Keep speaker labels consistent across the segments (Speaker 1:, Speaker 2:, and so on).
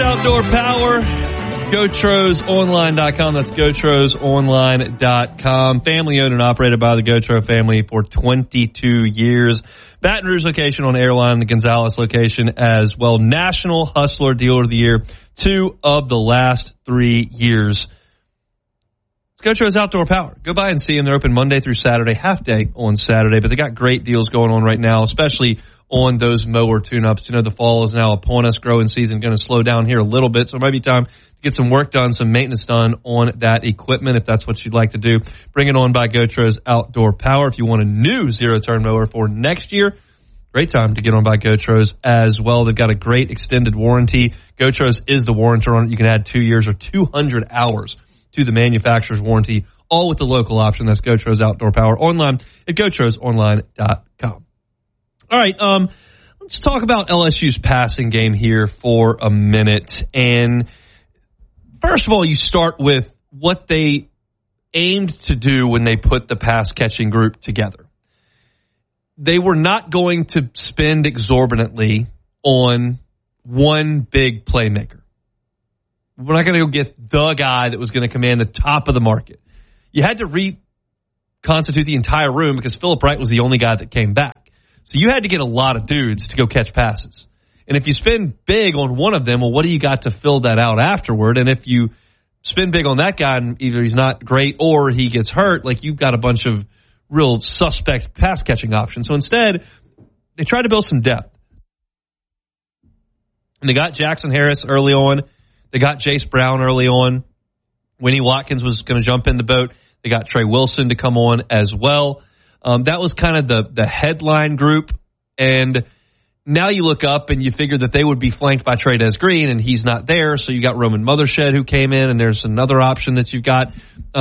Speaker 1: Outdoor Power. GoTrosOnline.com. That's GoTrosOnline.com. Family owned and operated by the Gotro family for 22 years. Baton Rouge location on Airline, the Gonzales location as well. National Hustler Dealer of the Year, 2 of the last 3 years. It's GoTro's Outdoor Power. Go by and see them. They're open Monday through Saturday, half day on Saturday, but they got great deals going on right now, especially on those mower tune-ups. You know, the fall is now upon us. Growing season going to slow down here a little bit, so it might be time to get some work done, some maintenance done on that equipment if that's what you'd like to do. Bring it on by GoTro's Outdoor Power. If you want a new zero-turn mower for next year, great time to get on by GoTro's as well. They've got a great extended warranty. GoTro's is the warrantor on it. You can add 2 years or 200 hours to the manufacturer's warranty, all with the local option. That's GoTro's Outdoor Power. Online at GoTrosOnline.com. All right, let's talk about LSU's passing game here for a minute. And first of all, you start with what they aimed to do when they put the pass-catching group together. They were not going to spend exorbitantly on one big playmaker. We're not going to go get the guy that was going to command the top of the market. You had to reconstitute the entire room because Philip Wright was the only guy that came back. So you had to get a lot of dudes to go catch passes. And if you spend big on one of them, well, what do you got to fill that out afterward? And if you spend big on that guy and either he's not great or he gets hurt, like you've got a bunch of real suspect pass-catching options. So instead, they tried to build some depth. And they got Jackson Harris early on. They got Jace Brown early on. Winnie Watkins was going to jump in the boat. They got Trey Wilson to come on as well. That was kind of the headline group. And now you look up and you figure that they would be flanked by Trey Green, and he's not there. So you got Roman Mothershed who came in, and there's another option that you've got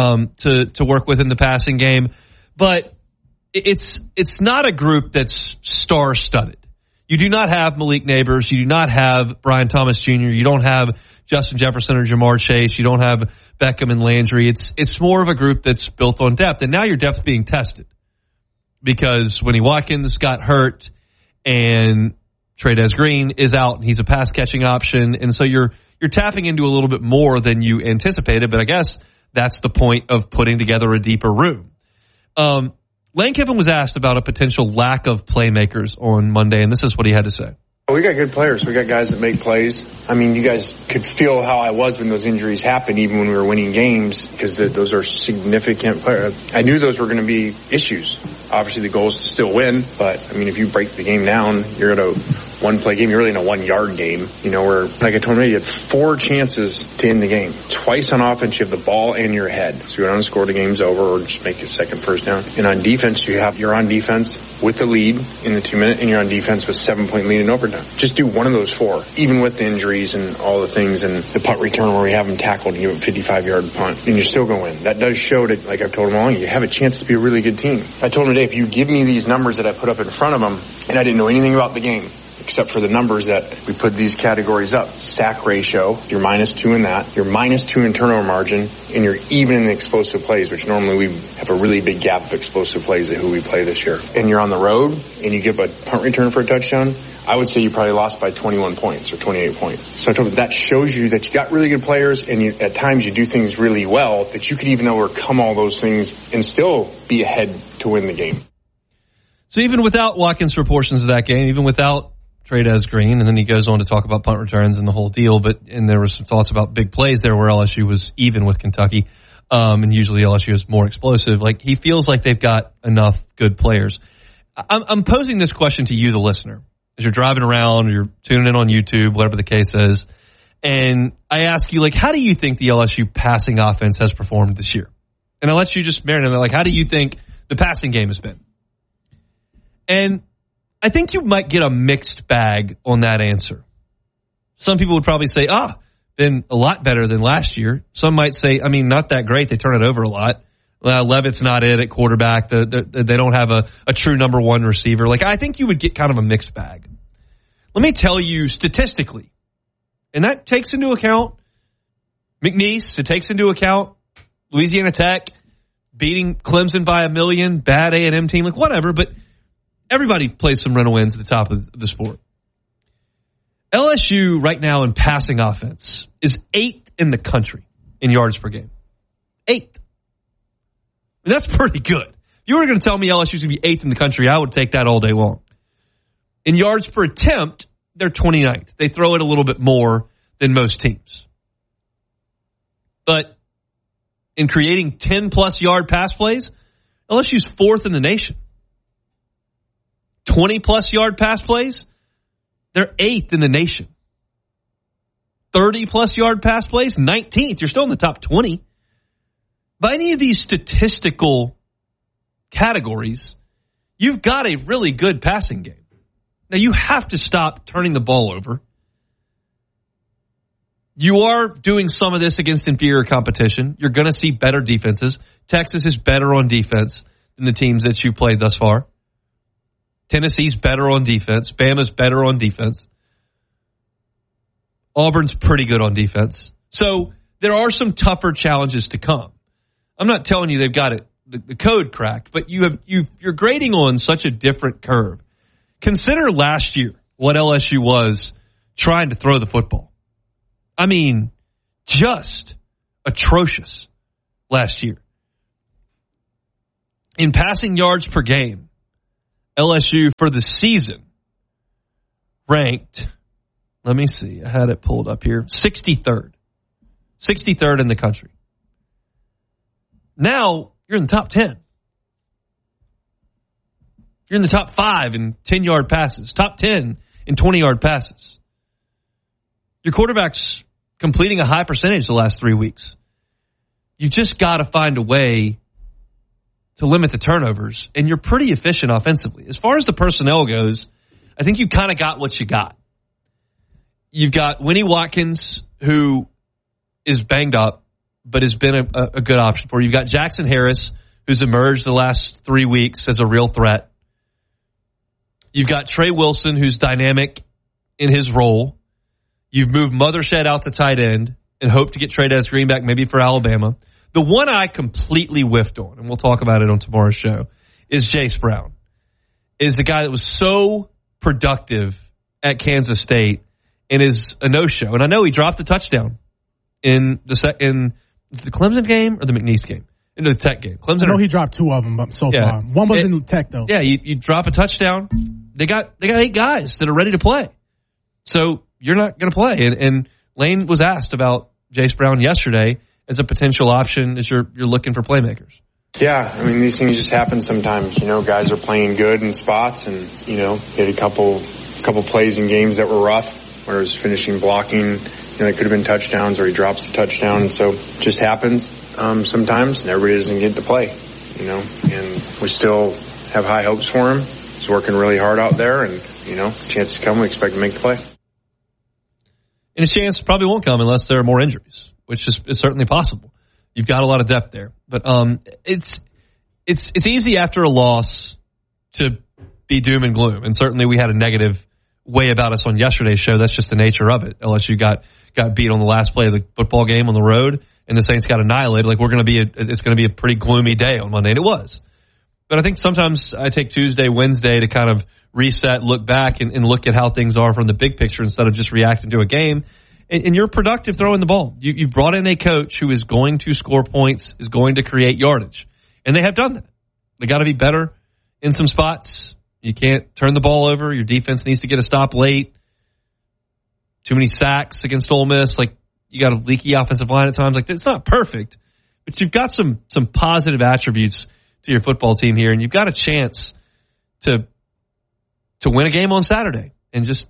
Speaker 1: to work with in the passing game. But it's not a group that's star-studded. You do not have Malik Neighbors. You do not have Brian Thomas Jr. You don't have Justin Jefferson or Jamar Chase. You don't have Beckham and Landry. It's more of a group that's built on depth. And now your depth's being tested because Winnie Watkins got hurt and Trey Green is out and he's a pass-catching option. And so you're tapping into a little bit more than you anticipated. But I guess that's the point of putting together a deeper room. Lane Kiffin was asked about a potential lack of playmakers on Monday, and this is what he had to say.
Speaker 2: We got good players. We got guys that make plays. I mean, you guys could feel how I was when those injuries happened, even when we were winning games, because those are significant players. I knew those were going to be issues. Obviously, the goal is to still win, but, I mean, if you break the game down, you're in a one-play game. You're really in a one-yard game, you know, where, like I told you, you had 4 chances to end the game. Twice on offense, you have the ball and your head. So you don't score, the game's over, or just make a second first down. And on defense, you're on defense with the lead in the 2-minute, and you're on defense with 7-point lead in overtime. Just do one of those 4, even with the injuries and all the things, and the punt return where we have them tackled and give a 55-yard punt, and you're still going to win. That does show that, like I've told them all, you have a chance to be a really good team. I told them today, if you give me these numbers that I put up in front of them, and I didn't know anything about the game, except for the numbers that we put these categories up. Sack ratio, you're -2 in that. You're -2 in turnover margin, and you're even in the explosive plays, which normally we have a really big gap of explosive plays at who we play this year. And you're on the road, and you give a punt return for a touchdown, I would say you probably lost by 21 points or 28 points. So I told them that shows you that you got really good players, and at times you do things really well, that you could even overcome all those things and still be ahead to win the game.
Speaker 1: So even without Watkins for portions of that game, even without Trey Green, and then he goes on to talk about punt returns and the whole deal, and there were some thoughts about big plays there where LSU was even with Kentucky, and usually LSU is more explosive. Like, he feels like they've got enough good players. I'm posing this question to you, the listener, as you're driving around or you're tuning in on YouTube, whatever the case is, and I ask you, like, how do you think the LSU passing offense has performed this year? And I'll let you just marinate, like, how do you think the passing game has been? And I think you might get a mixed bag on that answer. Some people would probably say, been a lot better than last year. Some might say, I mean, not that great. They turn it over a lot. Levitt's not it at quarterback. They don't have a true number 1 receiver. Like, I think you would get kind of a mixed bag. Let me tell you statistically, and that takes into account McNeese. It takes into account Louisiana Tech beating Clemson by 1 million, bad A&M team, like whatever, but everybody plays some rental wins at the top of the sport. LSU right now in passing offense is 8th in the country in yards per game. 8th. That's pretty good. If you were going to tell me LSU's going to be 8th in the country, I would take that all day long. In yards per attempt, they're 29th. They throw it a little bit more than most teams. But in creating 10-plus yard pass plays, LSU's 4th in the nation. 20-plus yard pass plays, they're 8th in the nation. 30-plus yard pass plays, 19th. You're still in the top 20. By any of these statistical categories, you've got a really good passing game. Now, you have to stop turning the ball over. You are doing some of this against inferior competition. You're going to see better defenses. Texas is better on defense than the teams that you played thus far. Tennessee's better on defense. Bama's better on defense. Auburn's pretty good on defense. So there are some tougher challenges to come. I'm not telling you they've got it, the code cracked, but you're grading on such a different curve. Consider last year what LSU was trying to throw the football. I mean, just atrocious last year. In passing yards per game, LSU for the season ranked, let me see, I had it pulled up here, 63rd. 63rd in the country. Now, you're in the top 10. You're in the top 5 in 10-yard passes, top 10 in 20-yard passes. Your quarterback's completing a high percentage the last 3 weeks. You've just got to find a way to limit the turnovers, and you're pretty efficient offensively. As far as the personnel goes, I think you kind of got what you got. You've got Winnie Watkins, who is banged up, but has been a good option for you. You've got Jackson Harris, who's emerged the last 3 weeks as a real threat. You've got Trey Wilson, who's dynamic in his role. You've moved Mothershed out to tight end and hope to get Trey'Dez Green back maybe for Alabama. The one I completely whiffed on, and we'll talk about it on tomorrow's show, is Jace Brown. Is the guy that was so productive at Kansas State and is a no-show. And I know he dropped a touchdown in the Clemson game or the McNeese game? Into the Tech game. Clemson.
Speaker 3: I know he dropped 2 of them so far. One was in Tech, though.
Speaker 1: Yeah, you drop a touchdown. They got 8 guys that are ready to play. So you're not going to play. And Lane was asked about Jace Brown yesterday as a potential option as you're looking for playmakers.
Speaker 2: Yeah, I mean, these things just happen sometimes. You know, guys are playing good in spots and, you know, hit a couple plays in games that were rough where it was finishing blocking. You know, it could have been touchdowns or he drops the touchdown. And so it just happens sometimes and everybody doesn't get to play, you know, and we still have high hopes for him. He's working really hard out there and, you know, the chance to come, we expect to make the play.
Speaker 1: And his chance probably won't come unless there are more injuries, which is certainly possible. You've got a lot of depth there. But it's easy after a loss to be doom and gloom. And certainly we had a negative way about us on yesterday's show. That's just the nature of it. LSU got beat on the last play of the football game on the road, and the Saints got annihilated. Like it's going to be a pretty gloomy day on Monday, and it was. But I think sometimes I take Tuesday, Wednesday to kind of reset, look back, and look at how things are from the big picture instead of just reacting to a game. And you're productive throwing the ball. You brought in a coach who is going to score points, is going to create yardage. And they have done that. They got to be better in some spots. You can't turn the ball over. Your defense needs to get a stop late. Too many sacks against Ole Miss. Like, you got a leaky offensive line at times. Like, it's not perfect, but you've got some positive attributes to your football team here, and you've got a chance to win a game on Saturday and just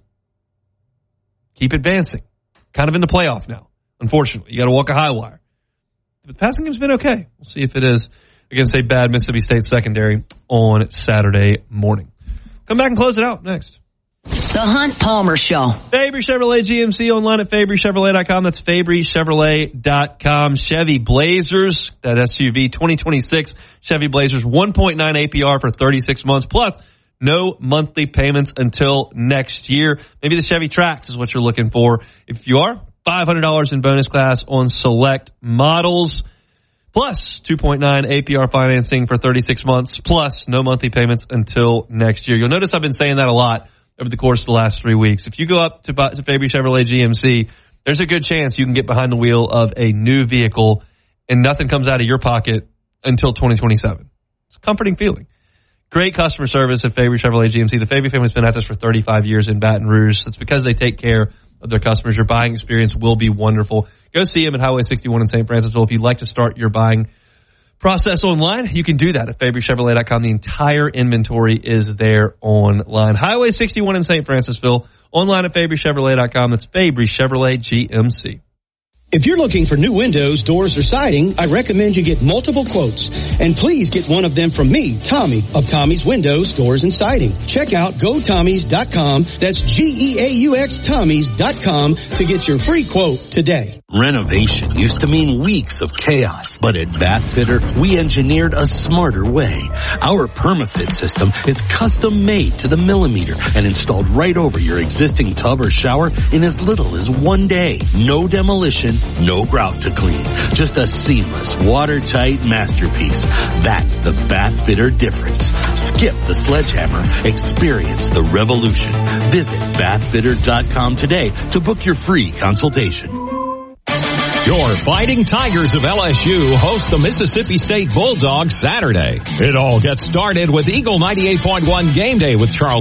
Speaker 1: keep advancing. Kind of in the playoff now, unfortunately. You got to walk a high wire. But the passing game's been okay. We'll see if it is against a bad Mississippi State secondary on Saturday morning. Come back and close it out next.
Speaker 4: The Hunt Palmer Show.
Speaker 1: Fabry Chevrolet GMC online at FabryChevrolet.com. That's FabryChevrolet.com. Chevy Blazers, that SUV 2026 Chevy Blazers, 1.9 APR for 36 months, plus no monthly payments until next year. Maybe the Chevy Trax is what you're looking for. If you are, $500 in bonus class on select models, plus 2.9 APR financing for 36 months, plus no monthly payments until next year. You'll notice I've been saying that a lot over the course of the last 3 weeks. If you go up to Fabry Chevrolet GMC, there's a good chance you can get behind the wheel of a new vehicle and nothing comes out of your pocket until 2027. It's a comforting feeling. Great customer service at Fabry Chevrolet GMC. The Fabry family's been at this for 35 years in Baton Rouge. It's because they take care of their customers. Your buying experience will be wonderful. Go see them at Highway 61 in St. Francisville. If you'd like to start your buying process online, you can do that at FabryChevrolet.com. The entire inventory is there online. Highway 61 in St. Francisville, online at FabryChevrolet.com. That's Fabry Chevrolet GMC.
Speaker 5: If you're looking for new windows, doors, or siding, I recommend you get multiple quotes. And please get one of them from me, Tommy, of Tommy's Windows, Doors, and Siding. Check out GoTommys.com. That's GEAUX Tommys.com to get your free quote today.
Speaker 6: Renovation used to mean weeks of chaos, but at Bathfitter, we engineered a smarter way. Our PermaFit system is custom made to the millimeter and installed right over your existing tub or shower in as little as 1 day. No demolition, no grout to clean. Just a seamless, watertight masterpiece. That's the Bathfitter difference. Skip the sledgehammer. Experience the revolution. Visit Bathfitter.com today to book your free consultation.
Speaker 7: Your Fighting Tigers of LSU host the Mississippi State Bulldogs Saturday. It all gets started with Eagle 98.1 Game Day with Charles